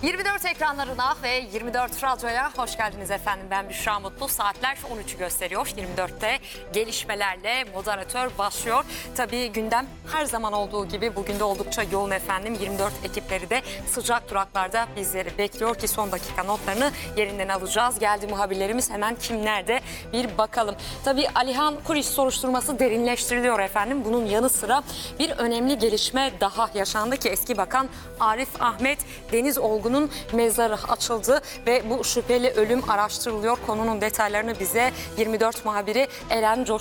24 ekranlarına ve 24 radyoya hoş geldiniz efendim. Ben Büşra Mutlu. Saatler 13'ü gösteriyor. 24'te gelişmelerle moderatör başlıyor. Tabii gündem her zaman olduğu gibi bugün de oldukça yoğun efendim. 24 ekipleri de sıcak duraklarda bizleri bekliyor ki son dakika notlarını yerinden alacağız. Geldi muhabirlerimiz, hemen kim nerede bir bakalım. Tabii Alihan Kuriş soruşturması derinleştiriliyor efendim. Bunun yanı sıra bir önemli gelişme daha yaşandı ki eski bakan Arif Ahmet Denizoğlu'nun mezarı açıldı ve bu şüpheli ölüm araştırılıyor. Konunun detaylarını bize 24 muhabiri Eren Coşkun